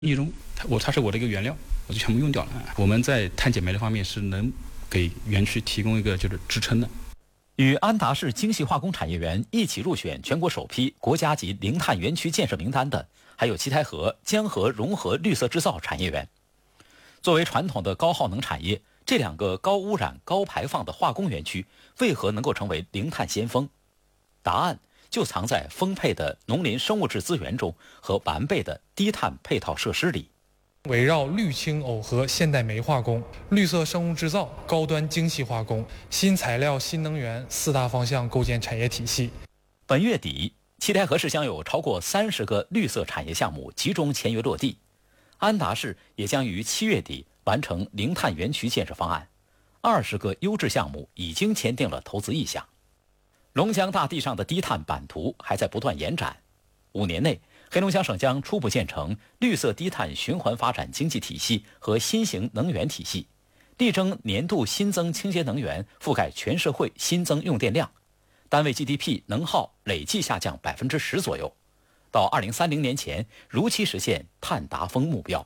一中它是我的一个原料，我就全部用掉了。我们在碳减排的方面是能给园区提供一个就是支撑的。 与安达市精细化工产业园一起入选全国首批国家级零碳园区建设名单的，还有七台河江河融合绿色制造产业园。作为传统的高耗能产业，这两个高污染、高排放的化工园区为何能够成为零碳先锋？答案就藏在丰沛的农林生物质资源中和完备的低碳配套设施里。 围绕氯氢耦合现代煤化工、绿色生物制造、高端精细化工、新材料、新能源4大方向构建产业体系。 本月底，七台河市将有超过30个绿色产业项目集中签约落地，安达市也将于7月底完成零碳园区建设方案，20个优质项目已经签订了投资意向。龙江大地上的低碳版图还在不断延展，5年内，黑龙江省将初步建成绿色低碳循环发展经济体系和新型能源体系，力争年度新增清洁能源覆盖全社会新增用电量，单位 GDP 能耗累计下降10%左右，到2030年前如期实现碳达峰目标。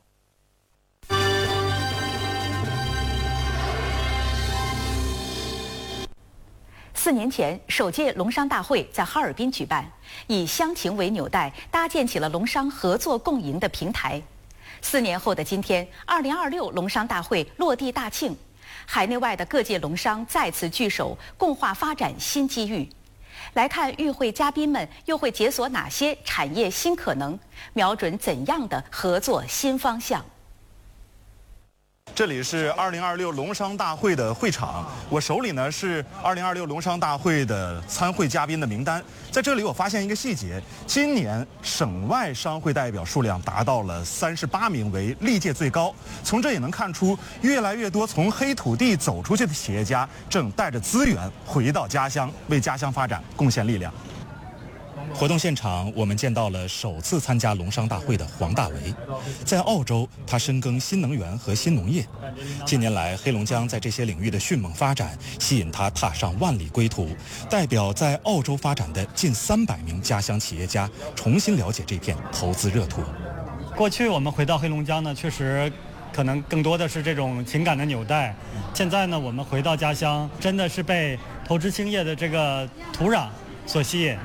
4年前，首届龙商大会在哈尔滨举办，以乡情为纽带，搭建起了龙商合作共赢的平台。4年后的今天，2026龙商大会落地大庆，海内外的各界龙商再次聚首，共话发展新机遇。来看与会嘉宾们又会解锁哪些产业新可能，瞄准怎样的合作新方向。 这里是2026龙商大会的会场，我手里呢是2026龙商大会的参会嘉宾的名单。在这里我发现一个细节，今年省外商会代表数量达到了38名，为历届最高。从这也能看出，越来越多从黑土地走出去的企业家正带着资源回到家乡，为家乡发展贡献力量。活动现场，我们见到了首次参加龙商大会的黄大为。在澳洲，他深耕新能源和新农业。近年来，黑龙江在这些领域的迅猛发展，吸引他踏上万里归途，代表在澳洲发展的近300名家乡企业家，重新了解这片投资热土。 过去我们回到黑龙江呢，确实可能更多的是这种情感的纽带。现在呢，我们回到家乡，真的是被投掷兴业的这个土壤所吸引。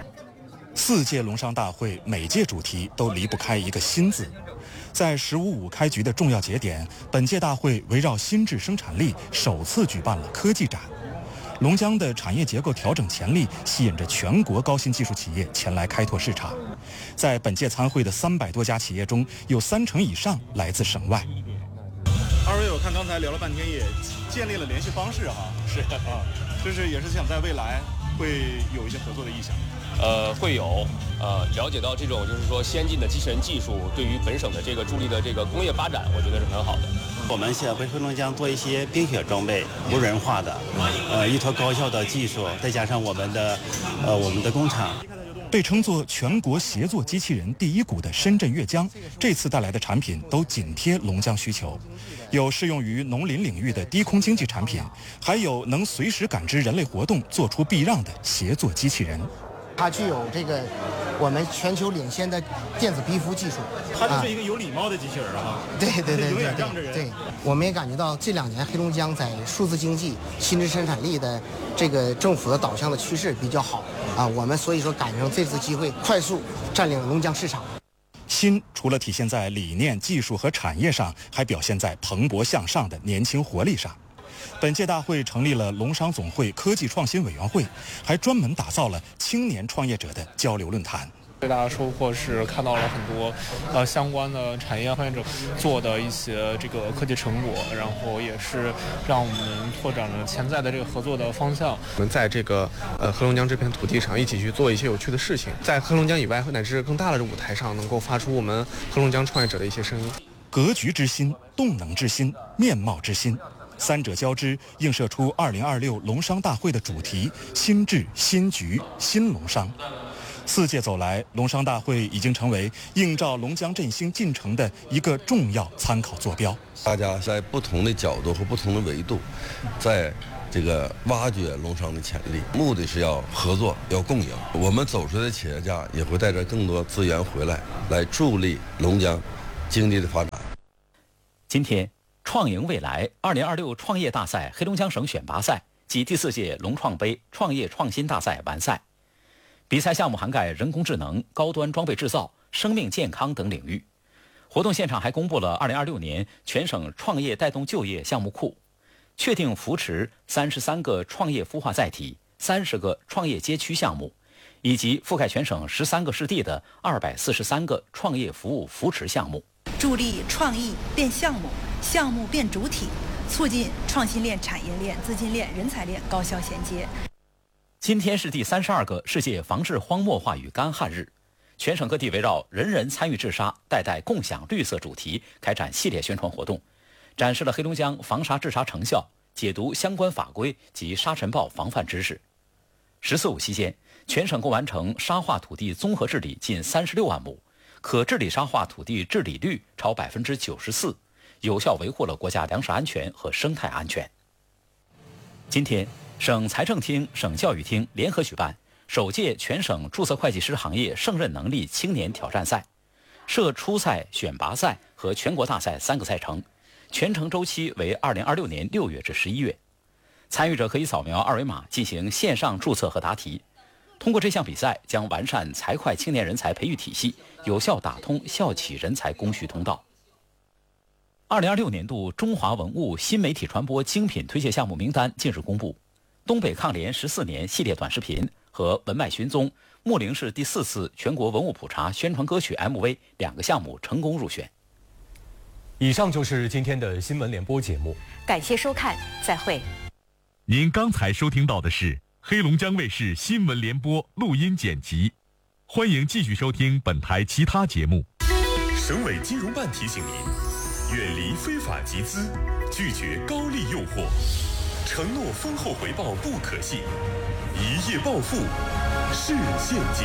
4届龙商大会每届主题都离不开一个新字。在“15+5”开局的重要节点，本届大会围绕新质生产力首次举办了科技展。龙江的产业结构调整潜力吸引着全国高新技术企业前来开拓市场。在本届参会的300多家企业中，有30%以上来自省外。二位，我看刚才聊了半天，也建立了联系方式哈。是啊，就是也是想在未来会有一些合作的意向。 会有了解到这种就是说先进的机器人技术对于本省的这个助力的这个工业发展，我觉得是很好的。 我们想为黑龙江做一些冰雪装备，无人化的，依托高效的技术，再加上我们的工厂。 被称作全国协作机器人第1股的深圳粤江，这次带来的产品都紧贴龙江需求，有适用于农林领域的低空经济产品，还有能随时感知人类活动、做出避让的协作机器人。 它具有这个我们全球领先的电子皮肤技术， 它就是一个有礼貌的机器人啊。 对， 永远让着人。 对，我们也感觉到这2年黑龙江在数字经济、新质生产力的这个政府的导向的趋势比较好啊。我们所以说赶上这次机会，快速占领龙江市场。 新除了体现在理念、技术和产业上，还表现在蓬勃向上的年轻活力上。本届大会成立了龙商总会科技创新委员会，还专门打造了青年创业者的交流论坛。 最大的收获是看到了很多相关的产业创业者做的一些这个科技成果，然后也是让我们拓展了潜在的这个合作的方向。 我们在这个黑龙江这片土地上一起去做一些有趣的事情，在黑龙江以外乃至更大的舞台上，能够发出我们黑龙江创业者的一些声音。 格局之新、动能之新、面貌之新。3者交织，映射出2026龙商大会的主题：新智、新局、新龙商。4届走来，龙商大会已经成为映照龙江振兴进程的一个重要参考坐标。 大家在不同的角度和不同的维度，在这个挖掘龙商的潜力，目的是要合作，要共赢。我们走出来的企业家也会带着更多资源回来，来助力龙江经济的发展。 今天，创赢未来2026创业大赛黑龙江省选拔赛及第4届龙创杯创业创新大赛完赛。比赛项目涵盖人工智能、高端装备制造、生命健康等领域。活动现场还公布了2026年全省创业带动就业项目库，确定扶持33个创业孵化载体、30个创业街区项目，以及覆盖全省13个市地的243个创业服务扶持项目， 助力创意变项目，项目变主体，促进创新链、产业链、资金链、人才链高效衔接。 今天是第32个世界防治荒漠化与干旱日，全省各地围绕人人参与治沙、代代共享绿色主题开展系列宣传活动，展示了黑龙江防沙治沙成效，解读相关法规及沙尘暴防范知识。14.5期间，全省共完成沙化土地综合治理近36万亩，可治理沙化土地治理率超94%，有效维护了国家粮食安全和生态安全。今天，省财政厅、省教育厅联合举办首届全省注册会计师行业胜任能力青年挑战赛，设初赛、选拔赛和全国大赛3个赛程，全程周期为2026年6月至11月。参与者可以扫描2维码进行线上注册和答题。通过这项比赛，将完善财会青年人才培育体系，有效打通校企人才供需通道。2026年度中华文物新媒体传播精品推介项目名单近日公布，东北抗联14年系列短视频和文脉寻踪、木陵市第4次全国文物普查宣传歌曲 MV 2个项目成功入选。 以上就是今天的新闻联播节目， 感谢收看，再会。 您刚才收听到的是黑龙江卫视新闻联播录音剪辑，欢迎继续收听本台其他节目。 省委金融办提醒您，远离非法集资，拒绝高利诱惑，承诺丰厚回报不可信，一夜暴富是陷阱。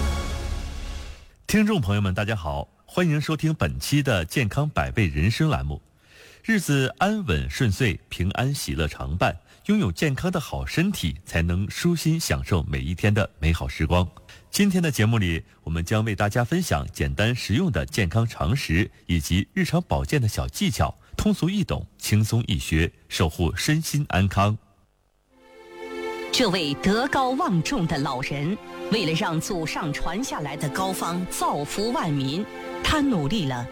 听众朋友们，大家好，欢迎收听本期的健康百倍人生栏目。日子安稳顺遂，平安喜乐常伴，拥有健康的好身体，才能舒心享受每一天的美好时光。今天的节目里，我们将为大家分享简单实用的健康常识，以及日常保健的小技巧，通俗易懂，轻松易学，守护身心安康。 这位德高望重的老人，为了让祖上传下来的膏方造福万民，他努力了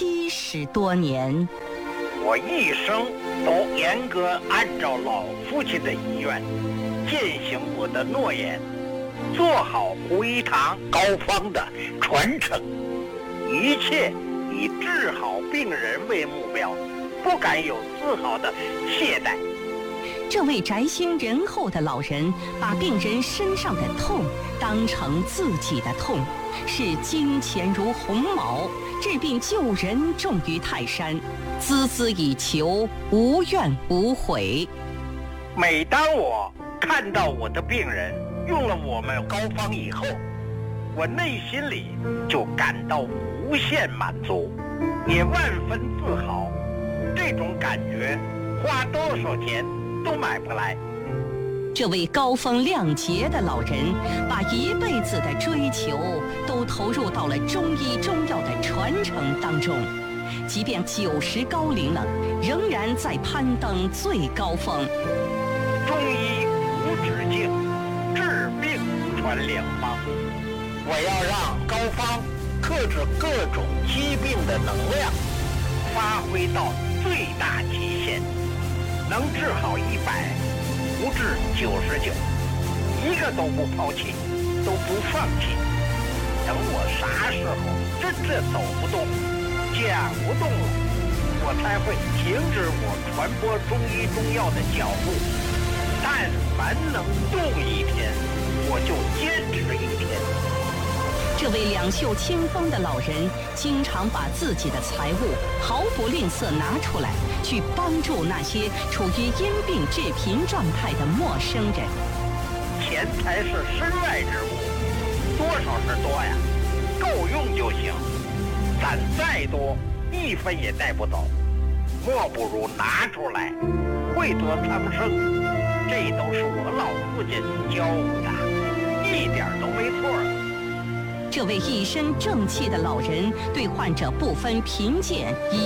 70多年。 我一生都严格按照老父亲的遗愿，践行我的诺言，做好胡一堂膏方的传承，一切以治好病人为目标，不敢有丝毫的懈怠。 这位宅心仁厚的老人，把病人身上的痛当成自己的痛，视金钱如鸿毛，治病救人重于泰山，孜孜以求，无怨无悔。 每当我看到我的病人用了我们膏方以后，我内心里就感到无限满足，也万分自豪。这种感觉花多少钱都买不来。 这位高风亮节的老人，把一辈子的追求都投入到了中医中药的传承当中，即便90高龄了，仍然在攀登最高峰。 中医无止境，治病传良方。我要让膏方克制各种疾病的能量发挥到最大极限，能治好100，不治99，一个都不抛弃，都不放弃。等我啥时候真正走不动、讲不动了，我才会停止我传播中医中药的脚步。但凡能动一天，我就坚持一天。 这位两袖清风的老人，经常把自己的财物毫不吝啬拿出来，去帮助那些处于因病致贫状态的陌生人。 钱财是身外之物，多少是多呀，够用就行。攒再多，1分也带不走，莫不如拿出来，惠泽苍生。这都是我老父亲教我的，一点都没错。 这位一身正气的老人对患者不分贫贱。